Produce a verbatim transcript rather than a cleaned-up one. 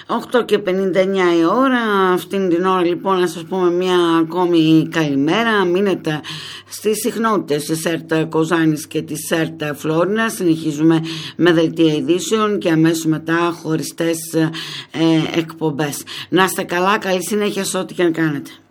οκτώ και πενήντα εννιά η ώρα. Αυτήν την ώρα λοιπόν να σας πούμε μια ακόμη καλημέρα. Μείνετε στις συχνότητες της ΕΡΤ Κοζάνης και της ΕΡΤ Φλόρινα. Συνεχίζουμε με δελτία ειδήσεων και αμέσως μετά χωριστές ε, εκπομπές. Να είστε καλά, καλή συνέχεια σε ό,τι και να κάνετε.